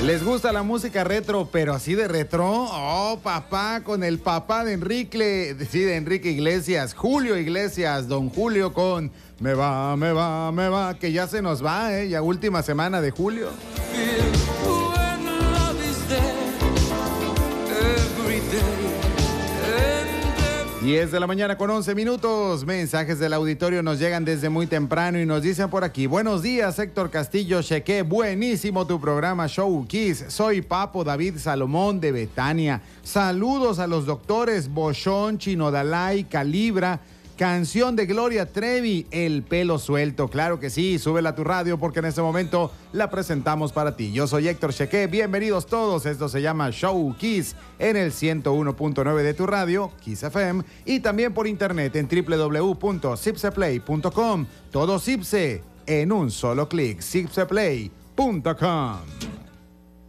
¿Les gusta la música retro, pero así de retro? Oh, papá, con el papá de Enrique, de Enrique Iglesias, Julio Iglesias, don Julio con Me va, que ya se nos va, ya última semana de julio. 10 de la mañana con 11 minutos. Mensajes del auditorio nos llegan desde muy temprano y nos dicen por aquí: buenos días, Héctor Castillo Cheque, buenísimo tu programa Show Kiss. Soy Papo David Salomón de Betania. Saludos a los doctores Bochón, Chino Dalai, Calibra. Canción de Gloria Trevi, El pelo suelto. Claro que sí, súbela a tu radio porque en este momento la presentamos para ti. Yo soy Héctor Cheque, bienvenidos todos. Esto se llama Show Kiss en el 101.9 de tu radio, Kiss FM, y también por internet en www.cipseplay.com. Todo Cipse en un solo clic, cipseplay.com.